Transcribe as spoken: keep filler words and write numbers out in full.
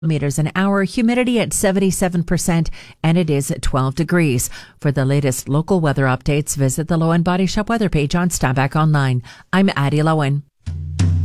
meters an hour, humidity at seventy-seven percent, and it is at twelve degrees. For the latest local weather updates, visit the Lowen Body Shop weather page on Stabac Online. I'm Addie Lowen.